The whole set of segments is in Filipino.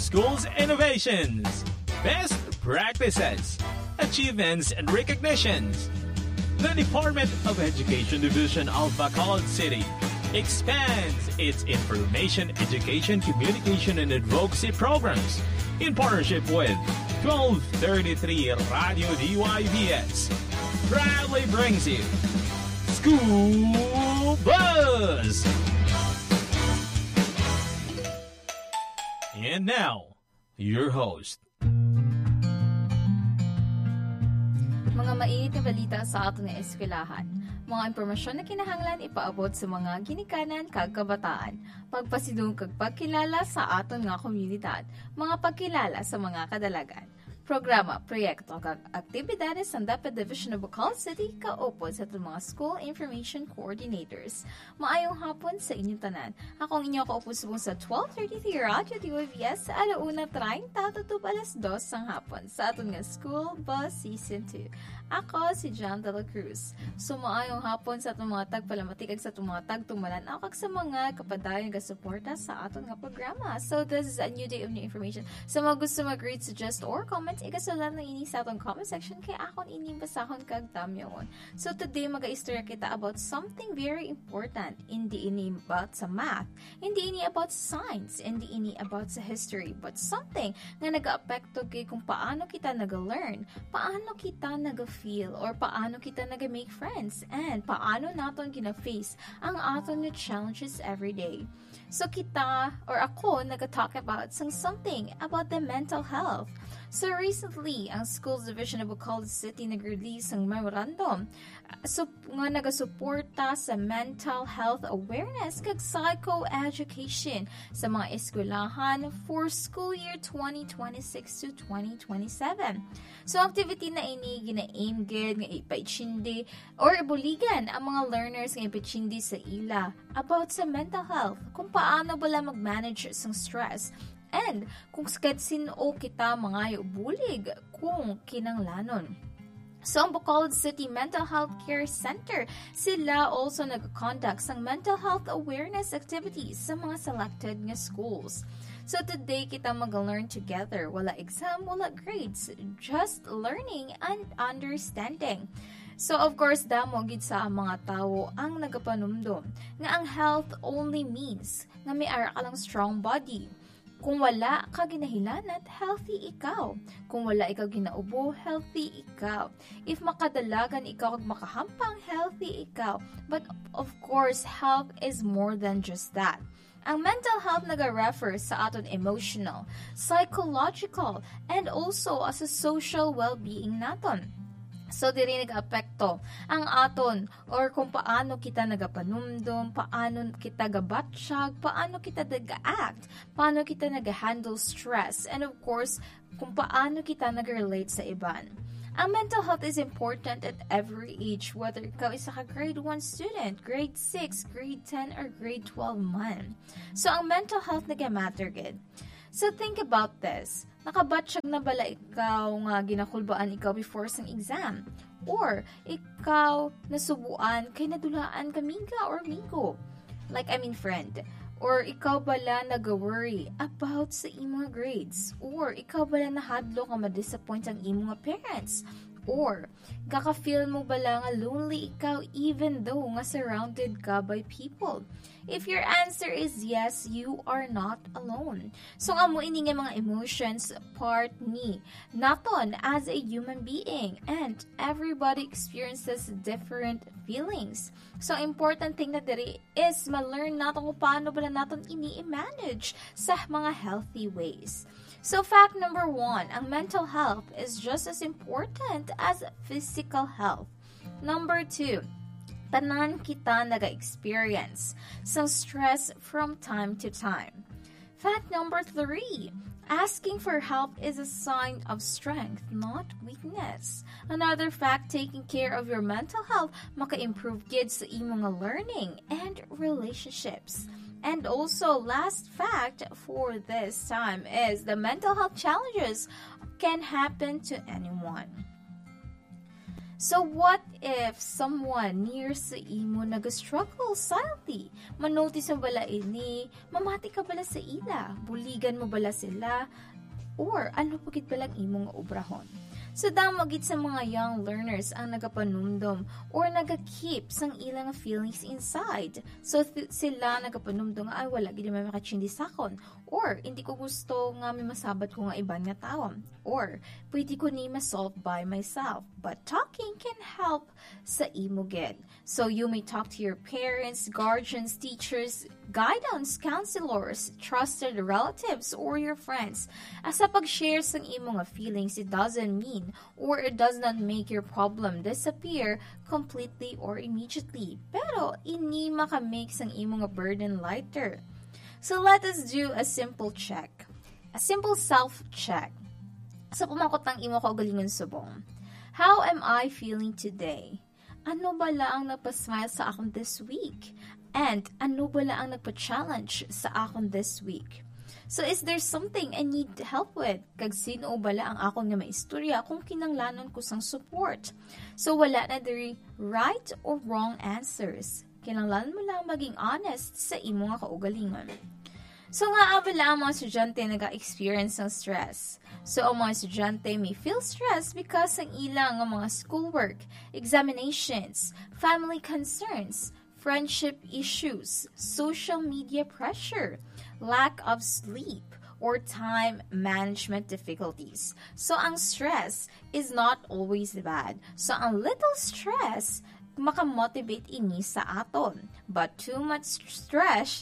school's innovations, best practices, achievements, and recognitions. The Department of Education Division of Bacolod City expands its information, education, communication, and advocacy programs in partnership with 1233 Radio DYBS. Proudly brings you School Buzz! And now, your host. Mga mainit na balita sa ato ng eskwelahan. Mga impormasyon na kinahanglan ipaabot sa mga ginikanan kag kabataan. Pagpasidong kag pagkilala sa aton nga komunidad. Mga pagkilala sa mga kadalagan. Programa, proyekto kag aktibidades ng DepEd Division of Bacolod City kaupod sa itong mga School Information Coordinators. Maayong hapon sa inyong tanan. Ako ang inyo kaupod subong sa 1233 Radio DYBS sa alauna 30 tutup alas 2 ng hapon sa aton nga School Bus Season 2. Ako si John De La Cruz. So maayong hapon sa itong mga tagpalamatik ag sa itong mga tagtumalan ako sa mga kapadayon nga suporta sa aton nga programa. So this is a new day of new information. Sa mga gusto mag-read, suggest, or comment, igasulat na ini sa atong comment section kaya akon ini basahon kag tamyon. So today mag-istorya kita about something very important. Hindi ini about sa math, hindi ini about science, hindi ini about sa history, but something nga nag-aapekto kay kung paano kita nag-learn, paano kita nag-feel, or paano kita nag-make friends, and paano naton gina-face ang aton nga challenges every day. So kita, or ako, nag-talk about something about the mental health. So recently, ang Schools Division of Bacolod City nag-release ng memorandum nga nagasuporta sa mental health awareness kag psychoeducation sa mga eskwelahan for school year 2026 to 2027. So activity na ini gina-aim gid nga ipaitsindi or ibuligan ang mga learners nga ipaitsindi sa ila about sa mental health, kung paano bala mag-manage sa stress, and kung sino kita mga bulig kung kinanglanon. So, ang Bacolod City Mental Health Care Center, sila also nag-conduct sang mental health awareness activities sa mga selected nga schools. So, today kita mag-learn together. Wala exam, wala grades, just learning and understanding. So, of course, damo gid sa mga tao ang nagapanumdum nga ang health only means nga may ara ka lang strong body. Kung wala ka ginahilanat, healthy ikaw. Kung wala ikaw ginaubo, healthy ikaw. If makadalagan ikaw kag makahampang, healthy ikaw. But of course, health is more than just that. Ang mental health naga-refer sa aton emotional, psychological, and also as a social well-being naton. So, diri nag-apekto ang aton or kung paano kita nagapanumdum, paano kita gabatsyag, paano kita nag-act, paano kita nag-handle stress, and of course, kung paano kita nag-relate sa iban. Ang mental health is important at every age, whether ikaw isa ka grade 1 student, grade 6, grade 10, or grade 12 man. So, ang mental health nag-matter gid. So, think about this. Nakabatsyag na bala ikaw nga ginakulbaan ikaw before sang exam? Or, ikaw nasubuan kay nadulaan ka miga or migo? Friend. Or, ikaw bala nag-worry about sa imong grades? Or, ikaw bala nahadlo ka ma-disappoint ang imong parents? Or, kaka-feel mo bala nga lonely ikaw even though nga surrounded ka by people? If your answer is yes, you are not alone. So, amo ini nga mga emotions part ni naton as a human being, and everybody experiences different feelings. So, important thing na diri is ma-learn naton kung paano bala naton ini-manage sa mga healthy ways. So, fact number 1, ang mental health is just as important as physical health. Number 2, tanan kita naga-experience some stress from time to time. Fact number 3, asking for help is a sign of strength, not weakness. Another fact, taking care of your mental health maka-improve gid sa imong learning and relationships. And also, last fact for this time is the mental health challenges can happen to anyone. So what if someone near sa imo nag-struggle silently? Manotice mo bala ini, mamati ka bala sa ila, buligan mo bala sila, or ano pagit balang imong obrahon? So damagit sa mga young learners ang nagapanumdum or nagakip sang ilang feelings inside. So sila nagapanumdum nga ay wala gid may makachindi sakon, or hindi ko gusto nga may masabat ko nga iban nga tawo, or pwede ko ni ma-solve by myself. But talking can help sa imo gid. So you may talk to your parents, guardians, teachers, guidance counselors, trusted relatives, or your friends. As sa pag-share sang imo nga feelings, it doesn't mean or it does not make your problem disappear completely or immediately. Pero ini maka-make sang imo nga burden lighter. So let us do a simple check. A simple self-check. Sa pumakot ng imo kaugalingon subong. How am I feeling today? Ano ba ang nagpa-smile sa akon this week? And ano ba ang nagpa-challenge sa akon this week? So is there something I need help with? Kag sino ba ang akon nga maistorya kung kinanglanon ko sang support? So wala na diri right or wrong answers. Kinanglanon mo lang maging honest sa imo nga kaugalingon. So nga abala ang mga estudyante nag-experience ng stress. So ang mga estudyante may feel stress because ang ilang ang mga schoolwork, examinations, family concerns, friendship issues, social media pressure, lack of sleep, or time management difficulties. So ang stress is not always bad. So ang little stress makamotivate ini sa aton. But too much stress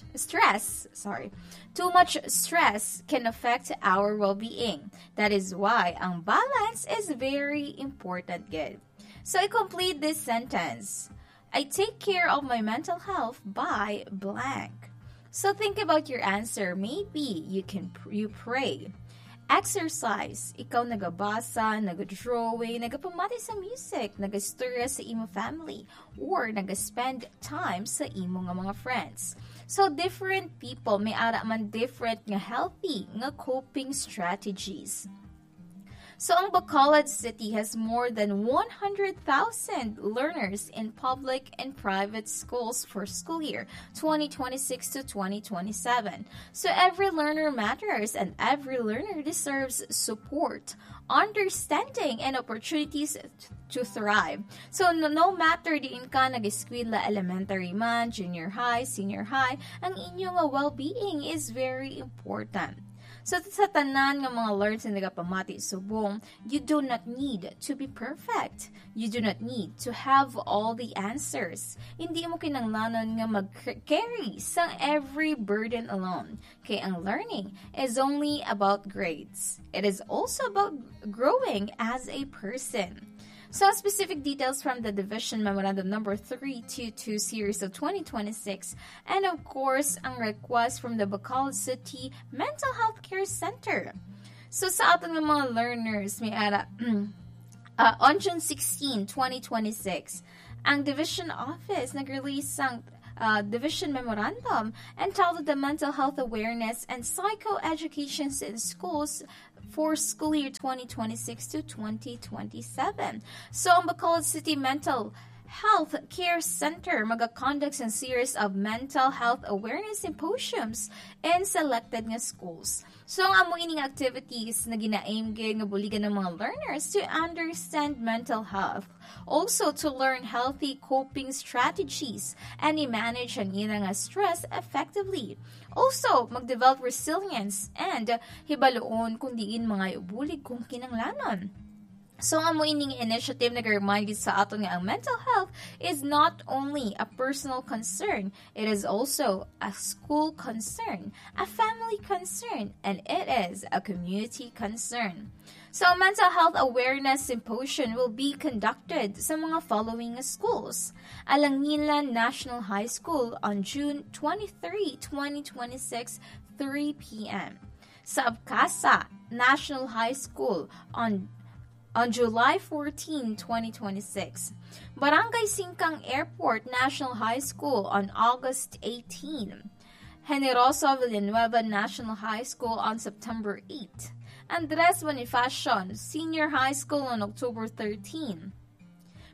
can affect our well-being. That is why ang balance is very important, good. So I complete this sentence. I take care of my mental health by blank. So think about your answer. Maybe you pray. Exercise, ikaw nagabasa, nagadrawing, nagapamati sa music, nagastorya sa imo family, or nagaspend time sa imo nga mga friends. So different people may ara man different nga healthy nga coping strategies. So ang Bacolod City has more than 100,000 learners in public and private schools for school year 2026 to 2027. So every learner matters and every learner deserves support, understanding, and opportunities to thrive. So no matter diin ka nag-eskwela, elementary man, junior high, senior high, ang inyong well-being is very important. So sa tanan nga mga learners na nagapamati subong, you do not need to be perfect. You do not need to have all the answers. Hindi mo kinanglanon nga mag-carry sa every burden alone. Kaya ang learning is only about grades. It is also about growing as a person. So specific details from the Division Memorandum Number 322 Series of 2026, and of course, ang request from the Bacolod City Mental Health Care Center. So sa ating mga learners, may ara, on June 16, 2026, ang Division Office nag-release ang Division Memorandum entitled the Mental Health Awareness and Psychoeducation in Schools for school year 2026 to 2027. So, ang Bacolod City Mental Health Care Center mag-conduct a series of mental health awareness symposiums in selected nga schools. So, ang amo ining activities na gina-aim nga buligan ng mga learners to understand mental health, also to learn healthy coping strategies and i-manage ang ilang stress effectively. Also, mag-develop resilience and hibaloon kung diin mga ibulig kung kinanglanon. So, ang mo ining initiative nag-remind sa aton nga ang mental health is not only a personal concern, it is also a school concern, a family concern, and it is a community concern. So, a mental health awareness symposium will be conducted sa mga following schools. Alangilan National High School on June 23, 2026, 3 p.m. Sa Abcasa National High School on July 14, 2026. Barangay Singkang Airport National High School on August 18. Generoso Villanueva National High School on September 8. Andres Bonifacio Senior High School on October 13.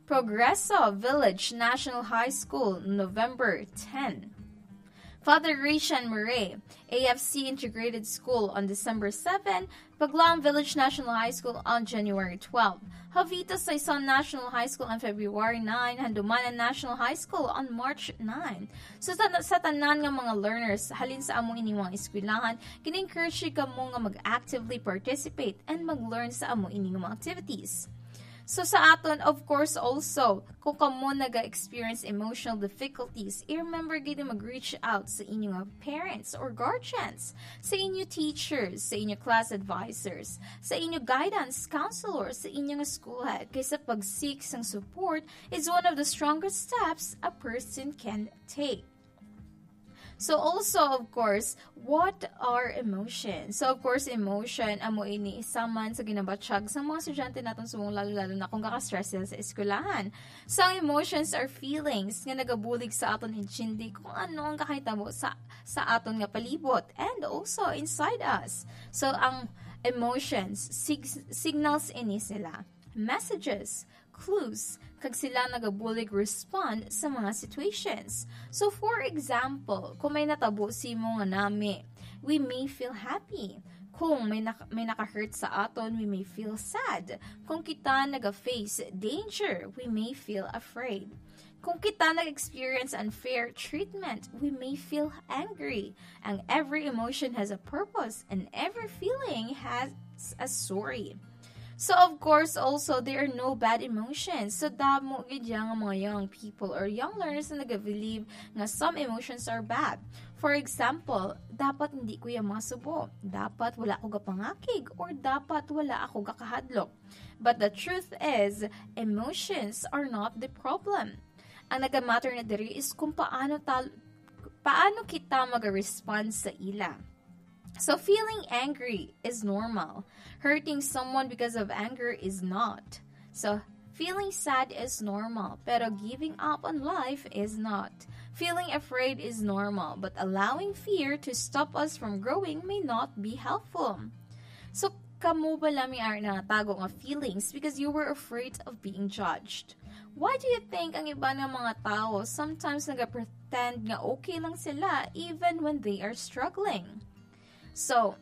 Progreso Village National High School, November 10. Father Grecian Murray, AFC Integrated School on December 7, Paglam Village National High School on January 12, Javita Saison National High School on February 9, Handumanan National High School on March 9. So sa tanan nga mga learners, halin sa among ining mga eskwelahan, kini-encourage ka mo nga mag-actively participate and mag-learn sa among ining mga activities. So sa aton, of course, also, kung kamo naga-experience emotional difficulties, i-remember gito mag-reach out sa inyong parents or guardians, sa inyong teachers, sa inyong class advisors, sa inyong guidance counselors, sa inyong school head. Kaysa pag-seek sang support is one of the strongest steps a person can take. So also, of course, what are emotions? So of course, emotion, amo ini isaman sa ginabatsyag sa mga estudyante natin sumong lalo-lalo na kung kaka-stress sila sa eskwelahan. So emotions are feelings nga nagabulig sa aton hinchindi kung ano ang kakahitabo sa aton nga palibot and also inside us. So ang emotions, signals ini sila. Messages, clues, kag sila nagabulig respond sa mga situations. So for example, kung may natabo si mo nga nami, we may feel happy. Kung may naka-hurt sa aton, we may feel sad. Kung kita naga-face danger, we may feel afraid. Kung kita nag-experience unfair treatment, we may feel angry. And every emotion has a purpose and every feeling has a story. So, of course, also, there are no bad emotions. So, damo gidya nga mga young people or young learners na nag-believe nga some emotions are bad. For example, dapat hindi ko yung masubo. Dapat wala ako gapangakig or dapat wala ako gakahadlok. But the truth is, emotions are not the problem. Ang nagamatter na diri is kung paano kita mag-respond sa ila. So feeling angry is normal. Hurting someone because of anger is not. So feeling sad is normal, pero giving up on life is not. Feeling afraid is normal, but allowing fear to stop us from growing may not be helpful. So kamo ba lami are natago nga feelings because you were afraid of being judged? Why do you think ang iba ng mga tao sometimes nag-pretend nga okay lang sila even when they are struggling? So,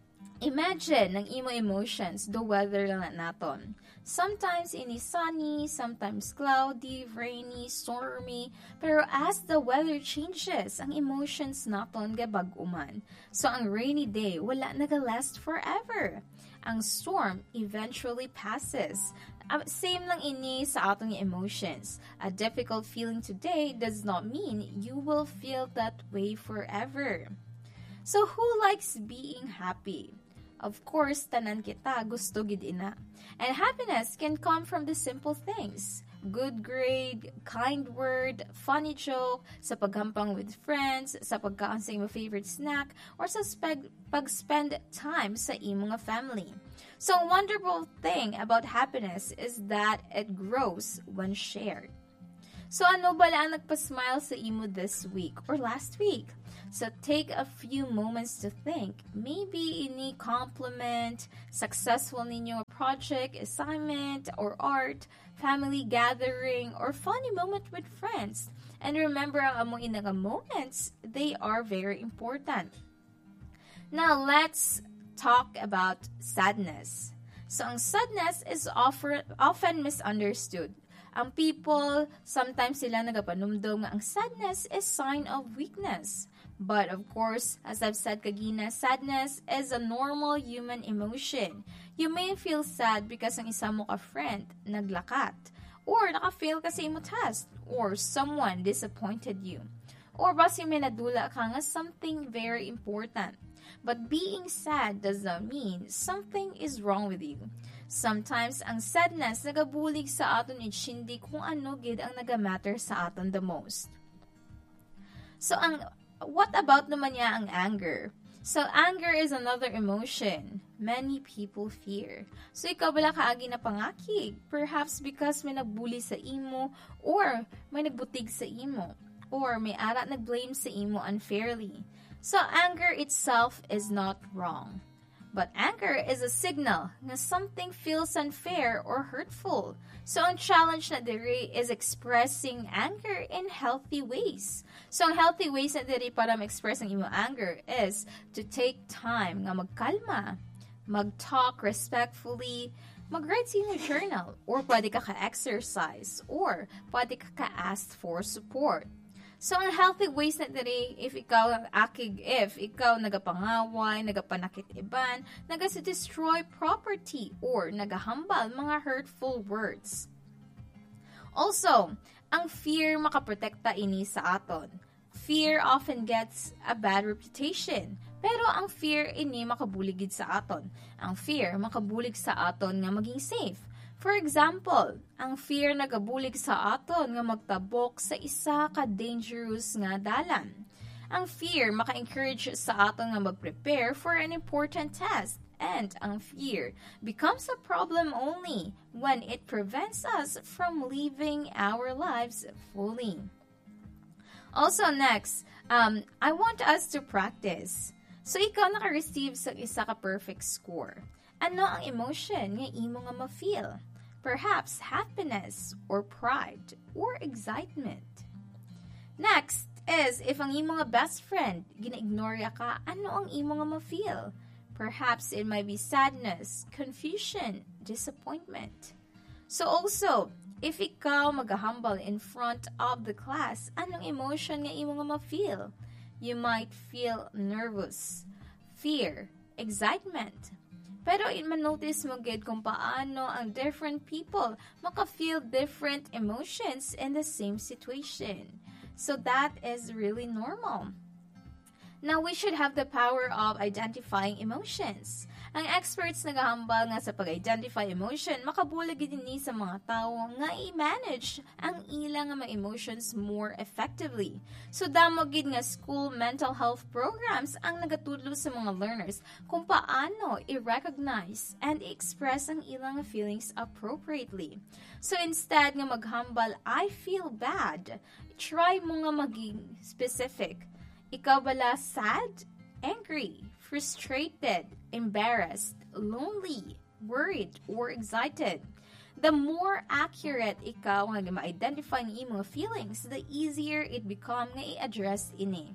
imagine ng imo emotions, the weather lang naton. Sometimes ini sunny, sometimes cloudy, rainy, stormy. Pero as the weather changes, ang emotions naton gabag-uman. So, ang rainy day, wala naga-last forever. Ang storm eventually passes. Same lang ini sa atong emotions. A difficult feeling today does not mean you will feel that way forever. So, who likes being happy? Of course, tanan kita gusto gid ina. And happiness can come from the simple things. Good grade, kind word, funny joke, sa paghampang with friends, sa pagkaon sa imo favorite snack, or sa pag-spend time sa imo nga family. So, a wonderful thing about happiness is that it grows when shared. So, ano ba lang nagpa-smile sa imo this week or last week? So, take a few moments to think. Maybe any compliment, successful ninyo project, assignment, or art, family gathering, or funny moment with friends. And remember, ang among inaga moments, they are very important. Now, let's talk about sadness. So, ang sadness is often misunderstood. Ang people, sometimes sila nagapanumdum nga ang sadness is sign of weakness. But of course, as I've said kagina, sadness is a normal human emotion. You may feel sad because ang isa mo ka friend naglakat, or naka-fail ka sa imo test, or someone disappointed you, or basi may nadula ka nga something very important. But being sad does not mean something is wrong with you. Sometimes, ang sadness nagabulig sa aton itshindi kung ano gid ang nagamatter sa aton the most. So, what about naman niya ang anger? So, anger is another emotion many people fear. So, ikaw bala kaagi na pangakig? Perhaps because may nagbuli sa imo, or may nagbutig sa imo, or may ara nagblame sa imo unfairly. So, anger itself is not wrong. But anger is a signal na something feels unfair or hurtful. So ang challenge na diri is expressing anger in healthy ways. So ang healthy ways na diri para ma-express ang imong anger is to take time nga magkalma, mag-talk respectfully, mag-write sa inyong journal, or pwede ka ka-exercise, or pwede ka ka-ask for support. So, ang healthy ways na diri, if ikaw nagapangaway, nagapanakit iban, nagas-destroy property, or nagahambal mga hurtful words. Also, ang fear makaprotekta ini sa aton. Fear often gets a bad reputation, pero ang fear ini makabuligid sa aton. Ang fear makabulig sa aton nga maging safe. For example, ang fear nagabulig sa aton nga magtabok sa isa ka dangerous nga dalan. Ang fear maka-encourage sa aton nga mag-prepare for an important test. And ang fear becomes a problem only when it prevents us from living our lives fully. Also next, I want us to practice. So ikaw naka-receive sa isa ka perfect score. Ano ang emotion nga imo nga ma-feel? Perhaps happiness or pride or excitement. Next is if ang imo nga best friend gina-ignore ka, ano ang imo nga ma-feel? Perhaps it might be sadness, confusion, disappointment. So also, if ikaw magahambal in front of the class, anong emotion nga imo nga ma-feel? You might feel nervous, fear, excitement. Pero manotice mo gid kung paano ang different people maka-feel different emotions in the same situation. So that is really normal. Now, we should have the power of identifying emotions. Ang experts nagahambal nga sa pag-identify emotion, makabulag din ni sa mga tao nga i-manage ang ilang mga emotions more effectively. So, damo gid nga school mental health programs ang nagatudlo sa mga learners kung paano i-recognize and i-express ang ilang feelings appropriately. So, instead nga maghambal, I feel bad, try mo nga maging specific. Ikaw bala sad, angry, frustrated, embarrassed, lonely, worried, or excited? The more accurate ikaw nga ma-identify ng iyong feelings, the easier it become nga i-address ini.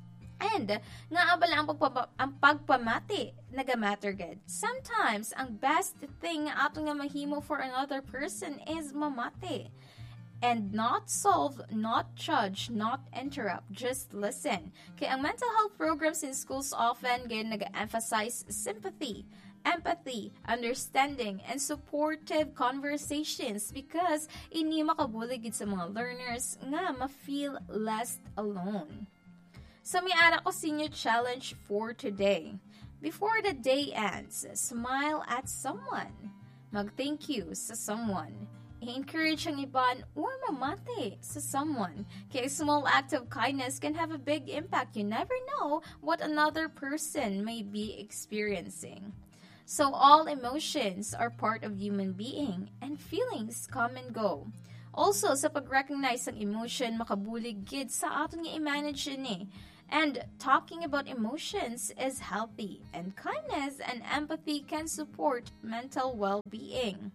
And nga abala ang pagpamati naga-matter gid. Sometimes ang best thing nga ato nga mahimo for another person is mamati. And not solve, not judge, not interrupt, just listen. Kaya ang mental health programs in schools often nag-emphasize sympathy, empathy, understanding, and supportive conversations because ini makabuligid sa mga learners nga ma-feel less alone. So may ara ko sa inyo challenge for today. Before the day ends, smile at someone. Mag-thank you sa someone. I-encourage ang iban or mamati sa someone. Kaya a small act of kindness can have a big impact. You never know what another person may be experiencing. So all emotions are part of human being and feelings come and go. Also, sa pag-recognize ang emotion, makabulig gid sa aton nga i-manage ni. And talking about emotions is healthy, and kindness and empathy can support mental well-being.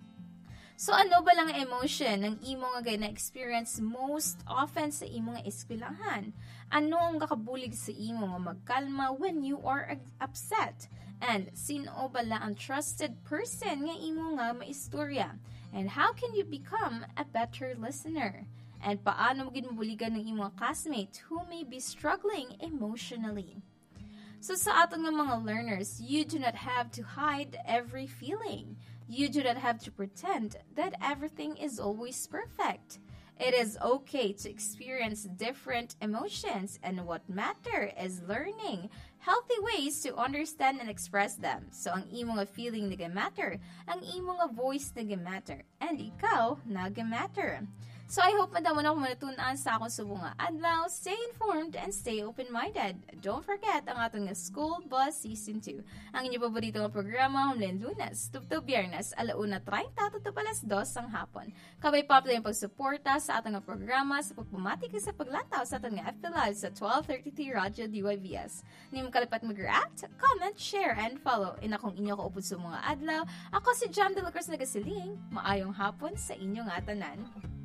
So ano ba lang ang emotion ng imo nga na-experience most often sa imo nga eskwelahan? Ano ang kakabulig sa imo nga magkalma when you are upset? And sino ba lang ang trusted person nga imo nga maistorya? And how can you become a better listener? And paano mo ginbuligan ng imo classmate who may be struggling emotionally? So sa aton nga mga learners, you do not have to hide every feeling. You do not have to pretend that everything is always perfect. It is okay to experience different emotions, and what matter is learning healthy ways to understand and express them. So ang imo nga feeling nag-matter, ang imo nga voice nag-matter, and ikaw nag-matter. So I hope madamo na kumatunan sa akong subunga adlaw. Stay informed and stay open-minded. Don't forget ang atong School Bus Season 2. Ang inyong paborito nga programa humlen Lunes, tubto Biyernes, 1:30 to 2:00 ang hapon. Kabay pa yung pagsuporta sa atong nga programa sa pagpamatik sa paglantaw sa atong nga FB Live sa 12:33 Radyo DYVS. Ni makalipat mag-react, comment, share, and follow. Inakong inyo kaupod sa mga adlaw. Ako si Jam de la Cruz nagasiling. Maayong hapon sa inyong atanan.